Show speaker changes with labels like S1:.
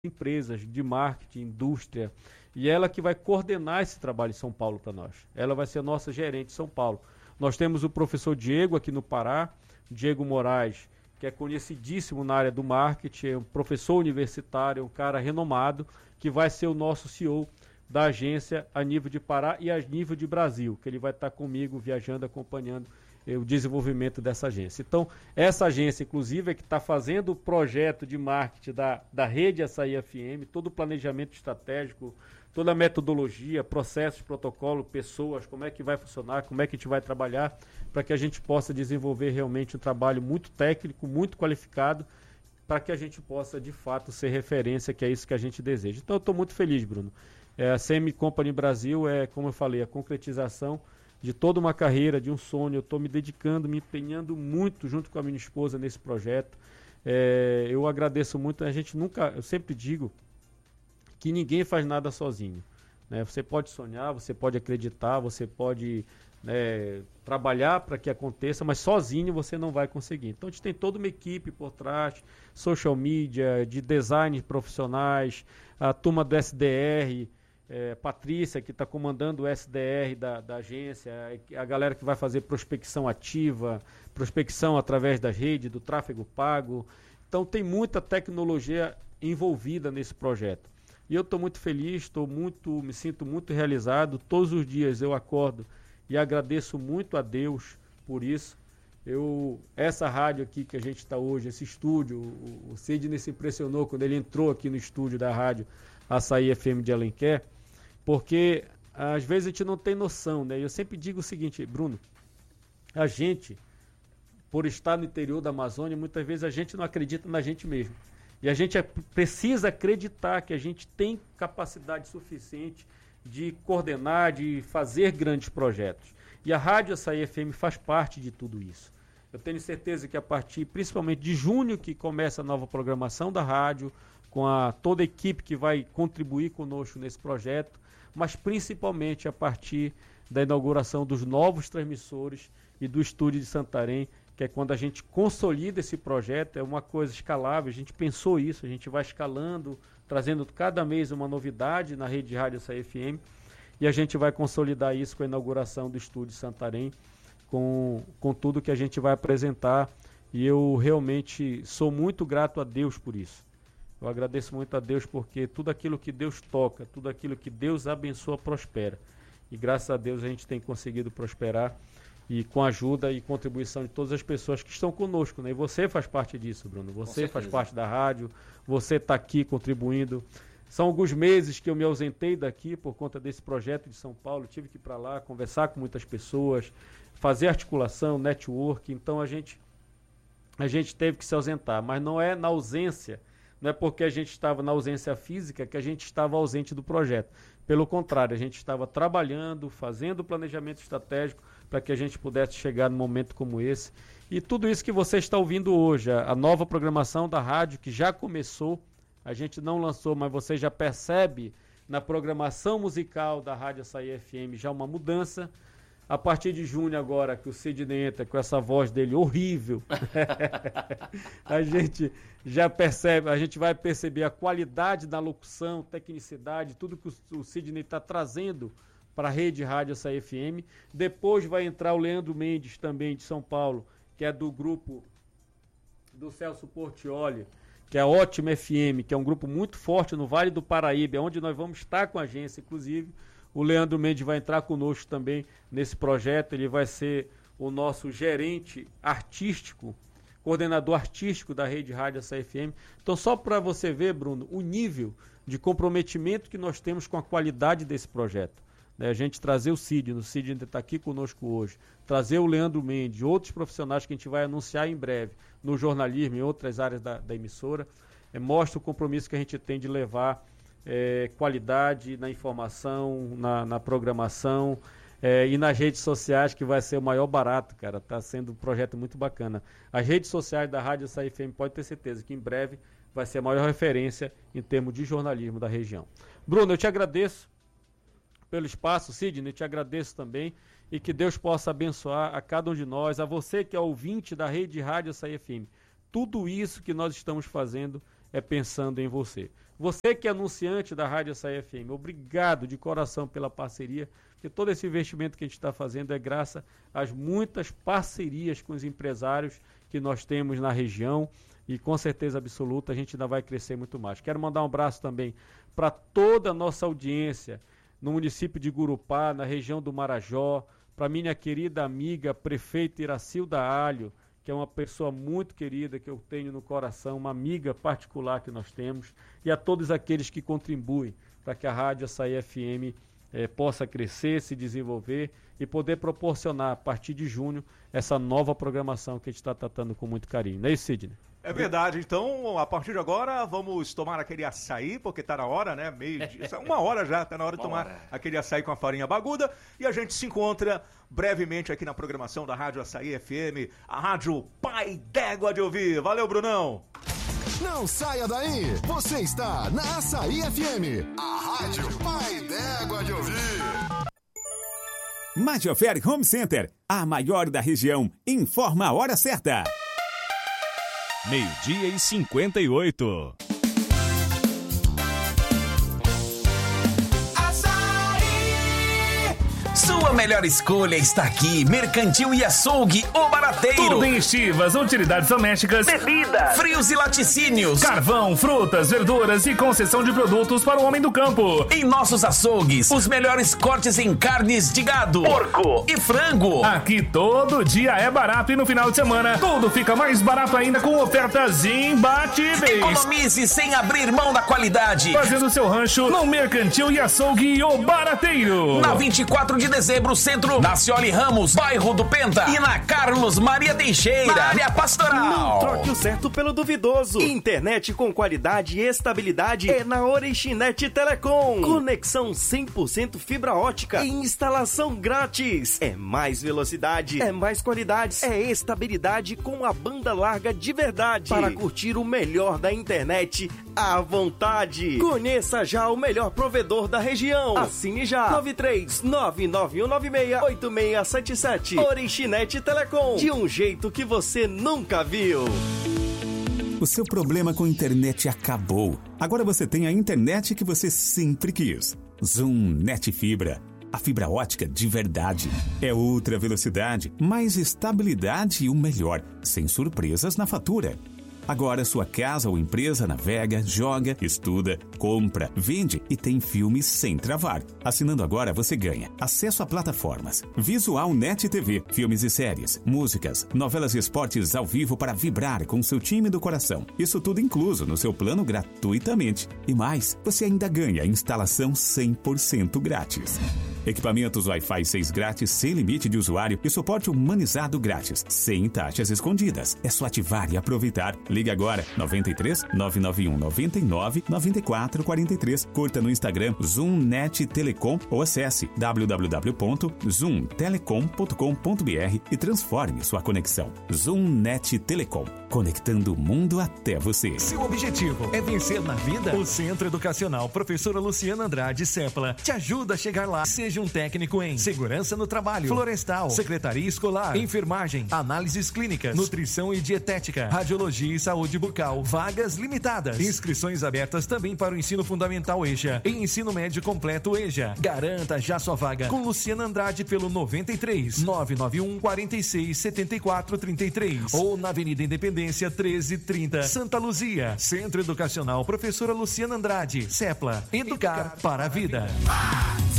S1: empresas de marketing, indústria, e ela que vai coordenar esse trabalho em São Paulo para nós. Ela vai ser a nossa gerente de São Paulo. Nós temos o professor Diego aqui no Pará, Diego Moraes, que é conhecidíssimo na área do marketing, é um professor universitário, um cara renomado, que vai ser o nosso CEO da agência a nível de Pará e a nível de Brasil, que ele vai estar comigo viajando, acompanhando o desenvolvimento dessa agência. Então, essa agência, inclusive, é que está fazendo o projeto de marketing da Rede Açaí FM, todo o planejamento estratégico, toda a metodologia, processos, protocolo, pessoas, como é que vai funcionar, como é que a gente vai trabalhar, para que a gente possa desenvolver realmente um trabalho muito técnico, muito qualificado, para que a gente possa, de fato, ser referência, que é isso que a gente deseja. Então, eu estou muito feliz, Bruno. A CM Company Brasil é, como eu falei, a concretização de toda uma carreira, de um sonho. Eu estou me dedicando, me empenhando muito junto com a minha esposa nesse projeto. Eu agradeço muito. Eu sempre digo que ninguém faz nada sozinho, né? Você pode sonhar, você pode acreditar, você pode trabalhar para que aconteça, mas sozinho você não vai conseguir. Então a gente tem toda uma equipe por trás, social media, de design profissionais, a turma do SDR, Patrícia, que está comandando o SDR da agência, a galera que vai fazer prospecção ativa, prospecção através das redes, do tráfego pago. Então tem muita tecnologia envolvida nesse projeto. E eu estou muito feliz, me sinto muito realizado. Todos os dias eu acordo e agradeço muito a Deus por isso. Essa rádio aqui que a gente está hoje, esse estúdio, o Sidney se impressionou quando ele entrou aqui no estúdio da rádio Açaí FM de Alenquer, porque às vezes a gente não tem noção, né? Eu sempre digo o seguinte, Bruno, a gente, por estar no interior da Amazônia, muitas vezes a gente não acredita na gente mesmo. E a gente precisa acreditar que a gente tem capacidade suficiente de coordenar, de fazer grandes projetos. E a Rádio Açaí FM faz parte de tudo isso. Eu tenho certeza que a partir, principalmente de junho, que começa a nova programação da rádio, com toda a equipe que vai contribuir conosco nesse projeto, mas principalmente a partir da inauguração dos novos transmissores e do estúdio de Santarém, que é quando a gente consolida esse projeto, é uma coisa escalável, a gente pensou isso, a gente vai escalando, trazendo cada mês uma novidade na rede de rádio Açaí FM, e a gente vai consolidar isso com a inauguração do estúdio de Santarém, com tudo que a gente vai apresentar, e eu realmente sou muito grato a Deus por isso. Eu agradeço muito a Deus porque tudo aquilo que Deus toca, tudo aquilo que Deus abençoa, prospera. E graças a Deus a gente tem conseguido prosperar, e com a ajuda e contribuição de todas as pessoas que estão conosco, né? E você faz parte disso, Bruno. Você faz parte da rádio, você está aqui contribuindo. São alguns meses que eu me ausentei daqui por conta desse projeto de São Paulo. Tive que ir para lá, conversar com muitas pessoas, fazer articulação, network. Então a gente teve que se ausentar, mas não é na ausência, não é porque a gente estava na ausência física que a gente estava ausente do projeto. Pelo contrário, a gente estava trabalhando, fazendo o planejamento estratégico para que a gente pudesse chegar num momento como esse. E tudo isso que você está ouvindo hoje, a nova programação da rádio que já começou, a gente não lançou, mas você já percebe na programação musical da Rádio Açaí FM já uma mudança. A partir de junho agora, que o Sidney entra com essa voz dele horrível, a gente já percebe, a gente vai perceber a qualidade da locução, tecnicidade, tudo que o Sidney está trazendo para a rede Rádio Açaí FM. Depois vai entrar o Leandro Mendes, também de São Paulo, que é do grupo do Celso Portiolli, que é a Ótima FM, que é um grupo muito forte no Vale do Paraíba, onde nós vamos estar com a agência, inclusive. O Leandro Mendes vai entrar conosco também nesse projeto, ele vai ser o nosso gerente artístico, coordenador artístico da Rede Rádio Açaí FM. Então, só para você ver, Bruno, o nível de comprometimento que nós temos com a qualidade desse projeto. A gente trazer o Sidney está aqui conosco hoje, trazer o Leandro Mendes, outros profissionais que a gente vai anunciar em breve no jornalismo e em outras áreas da emissora, mostra o compromisso que a gente tem de levar qualidade na informação, na programação e nas redes sociais, que vai ser o maior barato, cara. Está sendo um projeto muito bacana. As redes sociais da Rádio Açaí FM pode ter certeza que em breve vai ser a maior referência em termos de jornalismo da região. Bruno, eu te agradeço pelo espaço, Sidney, te agradeço também, e que Deus possa abençoar a cada um de nós, a você que é ouvinte da Rede Rádio Açaí FM. Tudo isso que nós estamos fazendo é pensando em você. Você que é anunciante da Rádio Açaí FM, obrigado de coração pela parceria, porque todo esse investimento que a gente está fazendo é graças às muitas parcerias com os empresários que nós temos na região e com certeza absoluta a gente ainda vai crescer muito mais. Quero mandar um abraço também para toda a nossa audiência no município de Gurupá, na região do Marajó, para minha querida amiga prefeita Iracilda Alho, que é uma pessoa muito querida que eu tenho no coração, uma amiga particular que nós temos, e a todos aqueles que contribuem para que a Rádio Açaí FM possa crescer, se desenvolver e poder proporcionar, a partir de junho, essa nova programação que a gente está tratando com muito carinho. Não é isso, Sidney?
S2: É verdade, então a partir de agora vamos tomar aquele açaí, porque tá na hora, né? Meio-dia, 1 hora já, tá na hora de tomar aquele açaí com a farinha baguda. E a gente se encontra brevemente aqui na programação da Rádio Açaí FM, a Rádio Pai d'Égua de Ouvir. Valeu, Brunão!
S3: Não saia daí, você está na Açaí FM, a Rádio Pai d'Égua de Ouvir.
S4: Majiofer Home Center, a maior da região, informa a hora certa. 12:58.
S5: Sua melhor escolha está aqui. Mercantil e Açougue, o Barateiro.
S6: Tudo em estivas, utilidades domésticas,
S5: bebidas, frios e laticínios,
S6: carvão, frutas, verduras e concessão de produtos para o homem do campo.
S5: Em nossos açougues, os melhores cortes em carnes de gado, porco e frango.
S6: Aqui todo dia é barato e no final de semana tudo fica mais barato ainda com ofertas imbatíveis.
S5: Economize sem abrir mão da qualidade.
S6: Fazendo seu rancho no Mercantil e Açougue, o Barateiro.
S5: Na 24 de dezembro, centro, na Cioli Ramos, bairro do Penta, e na Carlos Maria Teixeira, na área pastoral.
S7: Não troque o certo pelo duvidoso. Internet com qualidade e estabilidade é na Orixinet Telecom. Conexão 100% fibra ótica e instalação grátis. É mais velocidade, é mais qualidade, é estabilidade com a banda larga de verdade. Para curtir o melhor da internet à vontade. Conheça já o melhor provedor da região. Assine já. 939968677. Orixinet Telecom. De um jeito que você nunca viu.
S4: O seu problema com internet acabou. Agora você tem a internet que você sempre quis. Zoom Net Fibra. A fibra ótica de verdade. É ultra velocidade, mais estabilidade e o melhor, sem surpresas na fatura. Agora sua casa ou empresa navega, joga, estuda, compra, vende e tem filmes sem travar. Assinando agora você ganha acesso a plataformas, Visual Net TV, filmes e séries, músicas, novelas e esportes ao vivo para vibrar com seu time do coração. Isso tudo incluso no seu plano gratuitamente. E mais, você ainda ganha instalação 100% grátis. Equipamentos Wi-Fi 6 grátis, sem limite de usuário e suporte humanizado grátis, sem taxas escondidas. É só ativar e aproveitar. Ligue agora, 93 991 99 94 43. Curta no Instagram Zoom Net Telecom ou acesse www.zoomtelecom.com.br e transforme sua conexão. Zoom Net Telecom, conectando o mundo até você.
S8: Seu objetivo é vencer na vida? O Centro Educacional Professora Luciana Andrade Sepla te ajuda a chegar lá. Seja um técnico em segurança no trabalho, florestal, secretaria escolar, enfermagem, análises clínicas, nutrição e dietética, radiologia e saúde bucal. Vagas limitadas. Inscrições abertas também para o ensino fundamental EJA e ensino médio completo EJA. Garanta já sua vaga com Luciana Andrade pelo 93 991 46 74 33 ou na Avenida Independência 1330, Santa Luzia. Centro Educacional Professora Luciana Andrade Sepla. Educar para a vida.